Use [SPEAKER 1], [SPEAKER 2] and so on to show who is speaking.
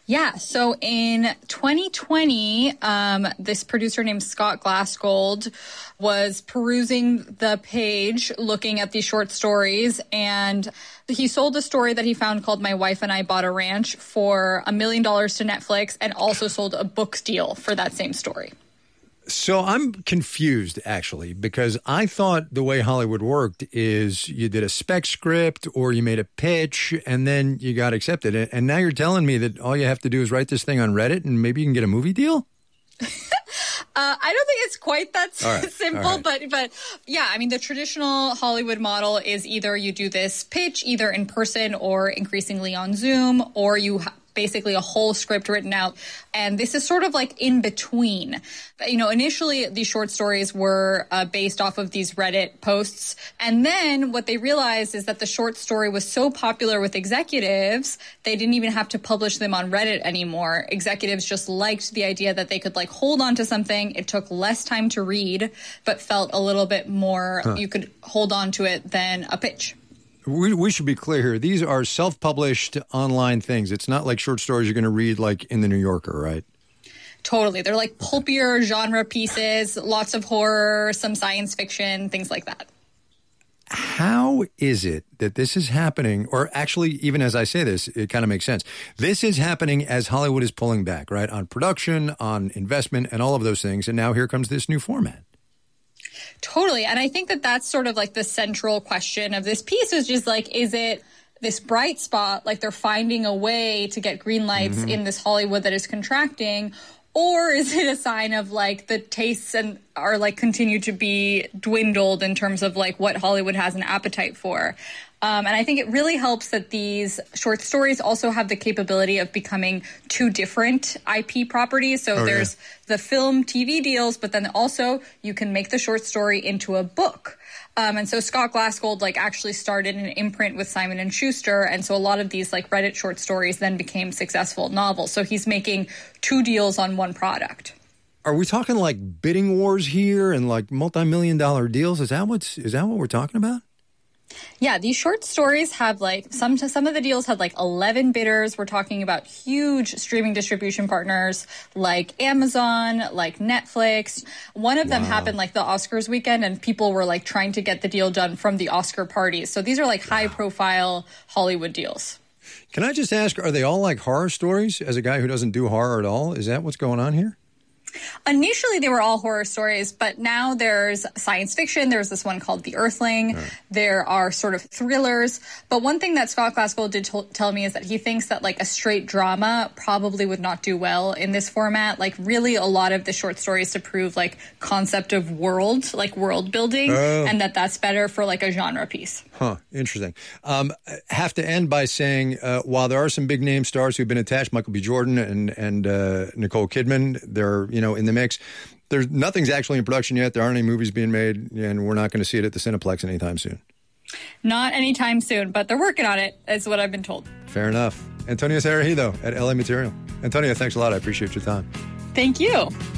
[SPEAKER 1] Yeah, so in 2020, this producer named Scott Glassgold was perusing the page, looking at these short stories, and he sold a story that he found called My Wife and I Bought a Ranch for $1 million to Netflix, and also sold a book deal for that same story.
[SPEAKER 2] So I'm confused, actually, because I thought the way Hollywood worked is you did a spec script or you made a pitch and then you got accepted. And now you're telling me that all you have to do is write this thing on Reddit and maybe you can get a movie deal?
[SPEAKER 1] I don't think it's quite that simple,
[SPEAKER 2] right.
[SPEAKER 1] but yeah, I mean, the traditional Hollywood model is either you do this pitch either in person or increasingly on Zoom, or you basically a whole script written out. And this is sort of like in between. You know, initially these short stories were based off of these Reddit posts. And then what they realized is that the short story was so popular with executives, they didn't even have to publish them on Reddit anymore. Executives just liked the idea that they could like hold on to something. It took less time to read, but felt a little bit more, you could hold on to it than a pitch.
[SPEAKER 2] We should be clear here. These are self-published online things. It's not like short stories you're going to read like in The New Yorker, right?
[SPEAKER 1] Totally. They're like pulpier genre pieces, lots of horror, some science fiction, things like that.
[SPEAKER 2] How is it that this is happening? Or actually, even as I say this, it kind of makes sense. This is happening as Hollywood is pulling back, right? On production, on investment, and all of those things. And now here comes this new format.
[SPEAKER 1] Totally. And I think that that's sort of like the central question of this piece is just like, is it this bright spot, like they're finding a way to get green lights in this Hollywood that is contracting, or is it a sign of like the tastes and are like continue to be dwindled in terms of like what Hollywood has an appetite for? And I think it really helps that these short stories also have the capability of becoming two different IP properties. So there's the film, TV deals, but then also you can make the short story into a book. And so Scott Glassgold like actually started an imprint with Simon & Schuster. And so a lot of these like Reddit short stories then became successful novels. So he's making two deals on one product.
[SPEAKER 2] Are we talking like bidding wars here and like multi-million-dollar deals? Is that what we're talking about?
[SPEAKER 1] Yeah, these short stories have like some of the deals had like 11 bidders. We're talking about huge streaming distribution partners like Amazon, like Netflix. One of them happened like the Oscars weekend, and people were like trying to get the deal done from the Oscar parties. So these are like high profile Hollywood deals.
[SPEAKER 2] Can I just ask, are they all like horror stories? As a guy who doesn't do horror at all, is that what's going on here?
[SPEAKER 1] Initially, they were all horror stories, but now there's science fiction. There's this one called The Earthling. Right. There are sort of thrillers. But one thing that Scott Glassgold did tell me is that he thinks that like a straight drama probably would not do well in this format. Like really a lot of the short stories to prove like concept of world, like world building, and that's better for like a genre piece.
[SPEAKER 2] Huh. Interesting. Have to end by saying, while there are some big name stars who've been attached, Michael B. Jordan and Nicole Kidman, they're, in the mix. Nothing's actually in production yet. There aren't any movies being made, and we're not going to see it at the Cineplex anytime soon.
[SPEAKER 1] Not anytime soon, but they're working on it, is what I've been told.
[SPEAKER 2] Fair enough. Antonia Cereijido at LA Material. Antonia, thanks a lot. I appreciate your time.
[SPEAKER 1] Thank you.